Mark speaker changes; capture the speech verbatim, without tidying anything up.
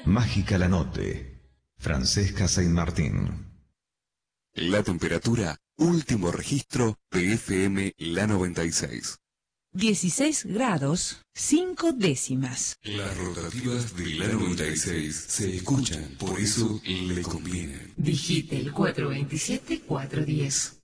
Speaker 1: Mágica la Notte, Francesca Saint Martín.
Speaker 2: La temperatura, último registro de F M La noventa y seis.
Speaker 3: dieciséis grados, cinco décimas.
Speaker 2: Las rotativas de La noventa y seis se escuchan, por eso le conviene.
Speaker 4: Digite el cuatro veintisiete cuatrocientos diez.